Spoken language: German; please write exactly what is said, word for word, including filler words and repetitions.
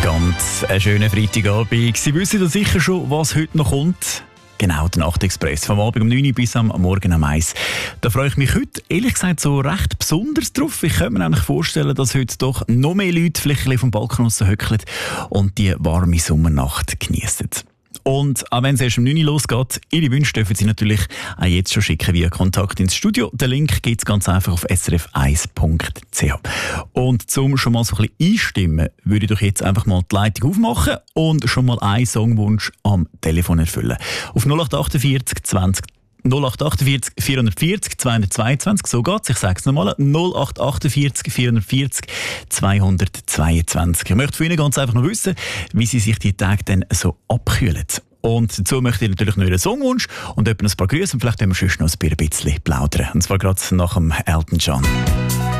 Ganz einen schönen Freitagabend. Sie wissen ja sicher schon, was heute noch kommt. Genau, der Nachtexpress. Vom Abend um neun Uhr bis am Morgen um eins. Da freue ich mich heute, ehrlich gesagt, so recht besonders drauf. Ich könnte mir nämlich vorstellen, dass heute doch noch mehr Leute vielleicht ein bisschen vom Balkon raus hückeln und die warme Sommernacht genießen. Und auch wenn es erst um neun Uhr losgeht, Ihre Wünsche dürfen Sie natürlich auch jetzt schon schicken via Kontakt ins Studio. Den Link gibt es ganz einfach auf s r f eins punkt c h. Und zum schon mal so ein bisschen einstimmen, würde ich doch jetzt einfach mal die Leitung aufmachen und schon mal einen Songwunsch am Telefon erfüllen. Auf null acht achtundvierzig zwanzig null acht achtundvierzig vierhundertvierzig zweihundertzweiundzwanzig, so geht's. Ich sage es nochmal, null acht achtundvierzig vierhundertvierzig zweihundertzweiundzwanzig. Ich möchte von Ihnen ganz einfach noch wissen, wie Sie sich die Tage dann so abkühlen. Und dazu möchte ich natürlich noch einen Songwunsch und etwa ein paar Grüße und vielleicht haben wir sonst noch ein bisschen plaudern. Und zwar gerade nach dem Elton John.